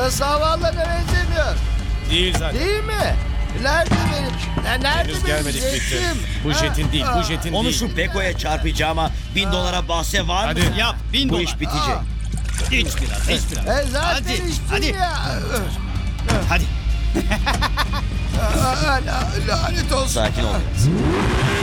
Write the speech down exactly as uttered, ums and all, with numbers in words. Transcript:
Burası havaalanına benzemiyor. Değil zaten. Değil mi? Nerede benim? Ne- Nerede Henüz benim gelmedik jetim? Victor. Bu Ha, jetin değil, ha. bu jetin Onu değil. şu Beko'ya çarpacağıma bin dolara bahse var mı? Hadi. Yap bin Bu dolar. iş bitecek. İç biraz iç biraz. E zaten Hadi, içtim hadi. ya. Hadi. Aa, la- Lanet olsun. Sakin ol biraz.